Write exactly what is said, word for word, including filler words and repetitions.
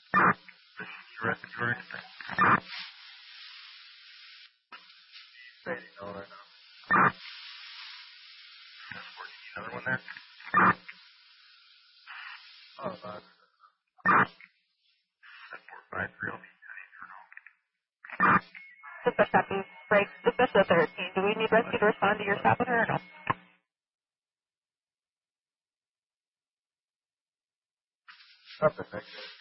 You're at the jury. Say no right now. Another one there? Oh, God. four five three. Dispatch copy. Break. Dispatch to thirteen. Do we need rescue to respond to your stop or no? Up the next.